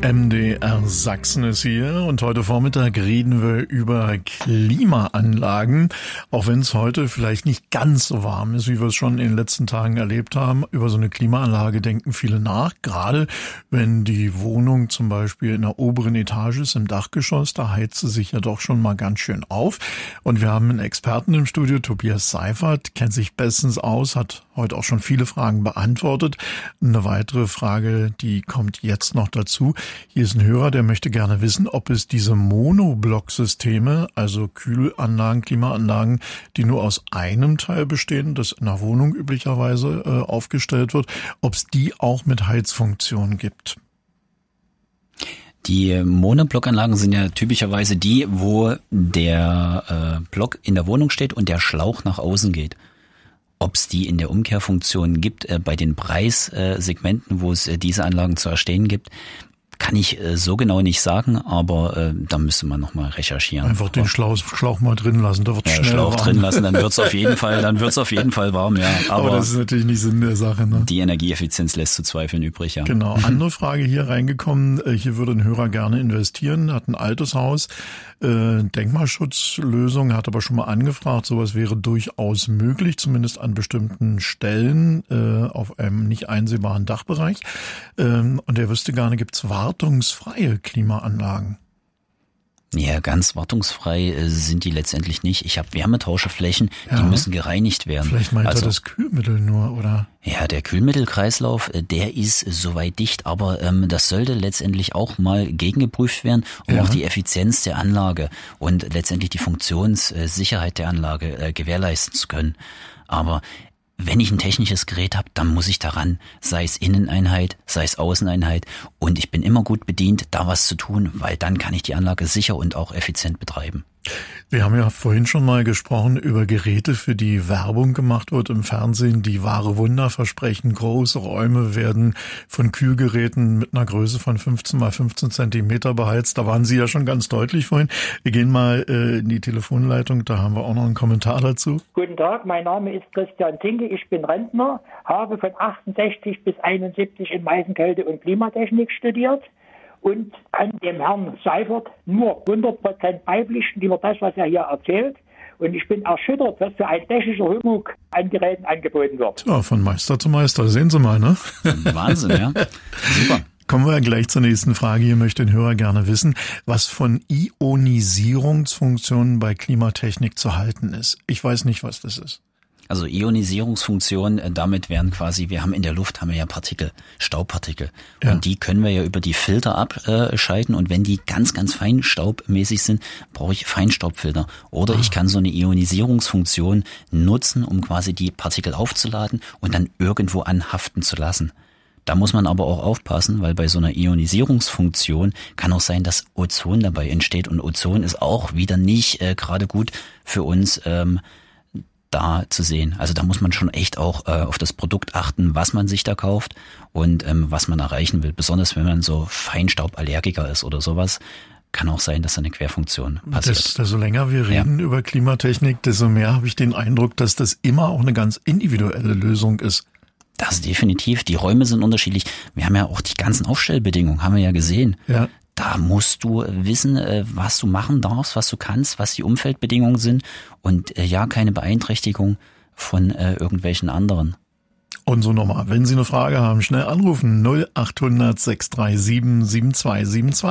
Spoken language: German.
MDR Sachsen ist hier und heute Vormittag reden wir über Klimaanlagen. Auch wenn es heute vielleicht nicht ganz so warm ist, wie wir es schon in den letzten Tagen erlebt haben. Über so eine Klimaanlage denken viele nach, gerade wenn die Wohnung zum Beispiel in der oberen Etage ist, im Dachgeschoss, da heizt sie sich ja doch schon mal ganz schön auf. Und wir haben einen Experten im Studio, Tobias Seifert, kennt sich bestens aus, hat heute auch schon viele Fragen beantwortet. Eine weitere Frage, die kommt jetzt noch dazu. Hier ist ein Hörer, der möchte gerne wissen, ob es diese Monoblock-Systeme, also Kühlanlagen, Klimaanlagen, die nur aus einem Teil bestehen, das in der Wohnung üblicherweise aufgestellt wird, ob es die auch mit Heizfunktion gibt. Die Monoblockanlagen sind ja typischerweise die, wo der Block in der Wohnung steht und der Schlauch nach außen geht. Ob es die in der Umkehrfunktion gibt, bei den Preissegmenten, wo es diese Anlagen zu erstehen gibt, kann ich so genau nicht sagen, aber da müsste man nochmal recherchieren. Einfach den Schlauch mal drin lassen, da wird schnell Schlauch warm. Drin lassen, dann wird's auf jeden Fall warm, ja. Aber das ist natürlich nicht Sinn der Sache, ne? Die Energieeffizienz lässt zu zweifeln übrig, ja. Genau. Andere Frage hier reingekommen. Hier würde ein Hörer gerne investieren, hat ein altes Haus, Denkmalschutzlösung, hat aber schon mal angefragt, sowas wäre durchaus möglich, zumindest an bestimmten Stellen, auf einem nicht einsehbaren Dachbereich. Und er wüsste gar nicht, gibt's wartungsfreie Klimaanlagen? Ja, ganz wartungsfrei sind die letztendlich nicht. Ich habe Wärmetauscheflächen, die müssen gereinigt werden. Vielleicht meint er das Kühlmittel nur, oder? Ja, der Kühlmittelkreislauf, der ist soweit dicht, aber das sollte letztendlich auch mal gegengeprüft werden, um auch die Effizienz der Anlage und letztendlich die Funktionssicherheit der Anlage gewährleisten zu können. Aber wenn ich ein technisches Gerät habe, dann muss ich daran, sei es Inneneinheit, sei es Außeneinheit, und ich bin immer gut bedient, da was zu tun, weil dann kann ich die Anlage sicher und auch effizient betreiben. Wir haben ja vorhin schon mal gesprochen über Geräte, für die Werbung gemacht wird im Fernsehen, die wahre Wunder versprechen. Große Räume werden von Kühlgeräten mit einer Größe von 15 mal 15 Zentimeter beheizt. Da waren Sie ja schon ganz deutlich vorhin. Wir gehen mal in die Telefonleitung, da haben wir auch noch einen Kommentar dazu. Guten Tag, mein Name ist Christian Tinke, ich bin Rentner, habe von 68 bis 71 in Meißen-Kälte und Klimatechnik studiert. Und kann dem Herrn Seifert nur 100% beipflichten über das, was er hier erzählt. Und ich bin erschüttert, was für ein technischer Humbug an Geräten angeboten wird. Ja, von Meister zu Meister, sehen Sie mal, ne? Wahnsinn, ja. Super. Kommen wir gleich zur nächsten Frage. Hier möchte ein Hörer gerne wissen, was von Ionisierungsfunktionen bei Klimatechnik zu halten ist. Ich weiß nicht, was das ist. Also Ionisierungsfunktion, damit wären quasi, wir haben in der Luft ja Partikel, Staubpartikel. Ja. Und die können wir ja über die Filter abscheiden. Und wenn die ganz, ganz feinstaubmäßig sind, brauche ich Feinstaubfilter. Oder ich kann so eine Ionisierungsfunktion nutzen, um quasi die Partikel aufzuladen und dann irgendwo anhaften zu lassen. Da muss man aber auch aufpassen, weil bei so einer Ionisierungsfunktion kann auch sein, dass Ozon dabei entsteht. Und Ozon ist auch wieder nicht gerade gut für uns da zu sehen. Also da muss man schon echt auch auf das Produkt achten, was man sich da kauft und was man erreichen will. Besonders wenn man so Feinstauballergiker ist oder sowas, kann auch sein, dass da eine Querfunktion passiert. Desto länger wir reden über Klimatechnik, desto mehr habe ich den Eindruck, dass das immer auch eine ganz individuelle Lösung ist. Das definitiv. Die Räume sind unterschiedlich. Wir haben ja auch die ganzen Aufstellbedingungen, haben wir ja gesehen. Ja. Da musst du wissen, was du machen darfst, was du kannst, was die Umfeldbedingungen sind und keine Beeinträchtigung von irgendwelchen anderen. Und so nochmal, wenn Sie eine Frage haben, schnell anrufen 0800 637 7272.